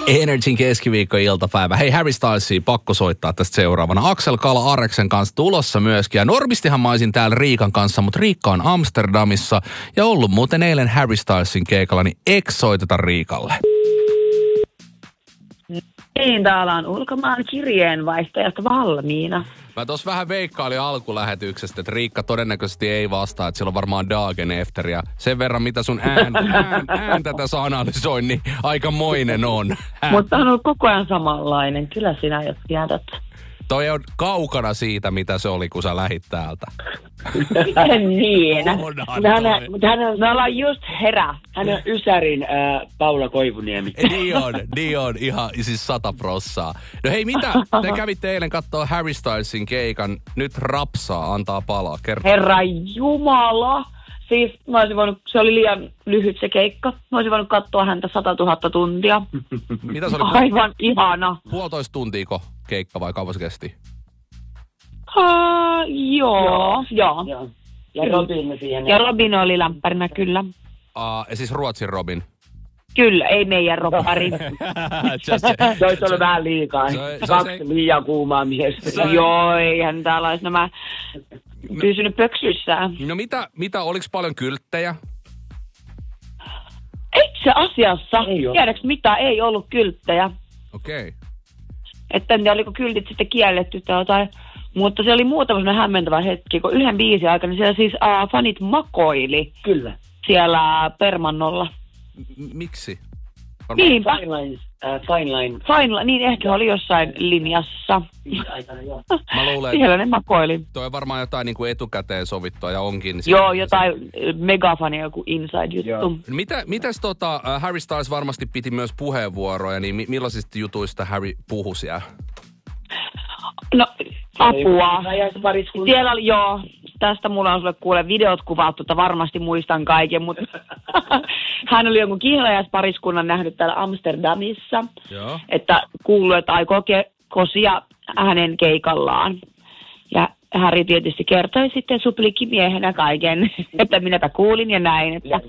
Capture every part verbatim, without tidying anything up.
Energyn keskiviikko-iltapäivä. Hei, Harry Stylesia pakko soittaa tästä seuraavana. Axel Kala Areksen kanssa tulossa myöskin. Ja normistihan mä olisin täällä Riikan kanssa, mutta Riikka on Amsterdamissa. Ja ollut muuten eilen Harry Stylesin keikalla, niin eikö soiteta Riikalle? Niin, täällä on ulkomaan kirjeenvaihtajasta valmiina. Mä tossa vähän veikkailin alkulähetyksestä, että Riikka todennäköisesti ei vastaa, että sillä on varmaan Dagen Efter. Ja sen verran, mitä sun ääntä, ään, ääntä tässä analysoin, niin aikamoinen on. Mutta on ollut koko ajan samanlainen. Kyllä sinä jos tiedät. Toi on kaukana siitä, mitä se oli, kun sä lähit täältä. Niin. Hän, mutta hän on, me ollaan just herä. Hän on Ysärin äh, Paula Koivuniemi. Niin on, niin on. Ihan siis sata prossaa. No hei, mitä? Te kävitte eilen katsoa Harry Stylesin keikan. Nyt rapsaa, antaa palaa. Kerro. Herra Jumala. Siis mä olisin voinut, se oli liian lyhyt se keikka. Mä olisin voinut katsoa häntä satatuhatta tuntia. Mitä se oli? Aivan ihana. Puolitoista tuntiiko keikka vai kauan se kesti? Uh, joo, joo. joo. Joo. Ja Robin siihen. Ja Robin oli lämpärinä, kyllä. Uh, siis Ruotsin Robin. Kyllä, ei meidän roppari. Se olisi ollut vähän liikaa. Se, se, Kaksi se, liian kuumaa miestä. Se, joo, eihän täällä olisi nämä pysynyt pöksyissään. No mitä, mitä oliko paljon kylttejä? Itse asiassa, tiedätkö mitä, ei ollut kylttejä. Okei. Okay. Että en tiedä, oliko kyltit sitten kielletty tai jotain. Mutta se oli muutama sellainen hämmentävä hetki, kun yhden biisin aikana siellä siis uh, fanit makoili. Kyllä. Siellä Permannolla. M- miksi? Niinpä. Fine line. Uh, fine line. Fine line, niin ehkä oli jossain linjassa. Mä luulen, siellä ne makoili. Toi on varmaan jotain niin kuin etukäteen sovittua ja onkin. Joo, jotain megafania, joku inside-juttu. Mitä, mitäs tota, Harry Styles varmasti piti myös puheenvuoroja, niin millaisista jutuista Harry puhui siellä? No, apua. Siellä oli, joo, tästä mulla on sulle kuule videot kuvattu, että varmasti muistan kaiken, mutta hän oli jonkun kihlajaispariskunnan nähnyt täällä Amsterdamissa, joo. Että kuuluu, että aikoo ke- kosia hänen keikallaan. Ja Harry tietysti kertoi sitten suplikimiehenä kaiken, että minäpä kuulin ja näin, että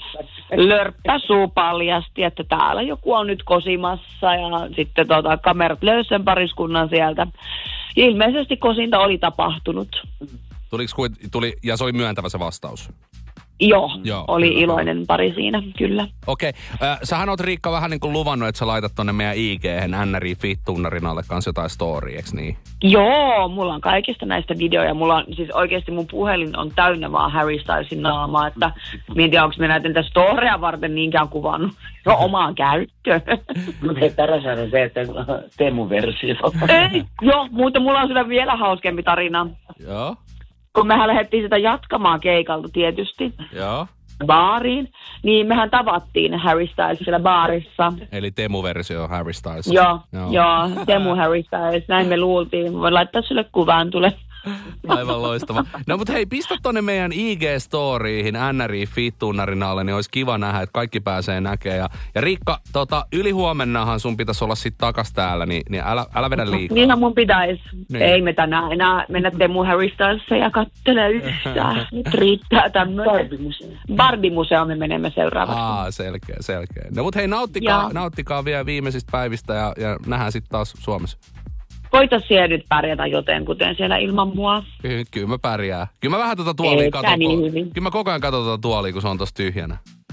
lörppä suu paljasti, että täällä joku on nyt kosimassa ja sitten tota, kamerat löysi sen pariskunnan sieltä. Ja ilmeisesti kosinta oli tapahtunut. Tuliko, tuli, ja se oli myöntävä se vastaus? Joo, Joo oli hyvä. Iloinen pari siinä, kyllä. Okei, okay. äh, sähän oot Riikka vähän niin kuin luvannut, että sä laitat tonne meidän I G:hen N R I Fit-tunnarin alle kanssa jotain story, eikö niin? Joo, mulla on kaikista näistä videoja. Mulla on, siis oikeasti mun puhelin on täynnä vaan Harry Stylesin naamaa, että mietin, onko me näitä storia varten niinkään kuvannut. No omaan käyttöön. Mutta hei, paras on se, että Teemu versio. Ei, joo, mutta mulla on sitä vielä hauskempi tarina. Joo. Kun mehän lähdettiin sitä jatkamaan keikalta tietysti. Joo. Baariin, niin mehän tavattiin Harry Styles siellä baarissa. Eli Teemu-versio Harry Styles. Joo, joo, joo Teemu Harry Styles, näin me luultiin. Voin laittaa sulle kuvan, tule. Aivan loistava. No mut hei, pistä tonne meidän I G-storyihin N R I Fit-tunnarin alle, niin olisi kiva nähdä, että kaikki pääsee näkemään. Ja, ja Riikka, tota, yli huomennahan sun pitäisi olla sit takas täällä, niin, niin älä, älä vedä liikaa. Niinhän mun pitäisi. Niin. Ei me tänään enää mennä Teemu Harry Stylesia ja kattele yhtään. Nyt riittää tämmöinen. Barbie-museoon me menemme seuraavaksi. Aa, selkeä, selkeä. No mut hei, nauttikaa, nauttikaa vielä viimeisistä päivistä ja, ja nähdään sitten taas Suomessa. Koita siellä nyt pärjätä jotenkuten siellä ilman mua. Kyllä, kyllä mä pärjään. Kyllä mä vähän tuota tuolia katon. Niin kyllä mä koko ajan katon tuota tuolia, kun se on tossa tyhjänä.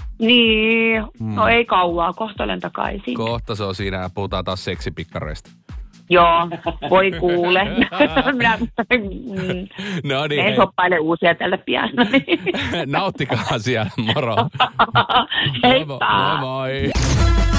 Niin, mm. No ei kauaa. Kohta olen takaisin. Kohta se on siinä ja puhutaan taas seksipikkareista. Joo, voi kuule. Minä mm, no niin, en soppaile uusia tälle pian. Nauttikaa siellä, moro. Heippa. Moi moi.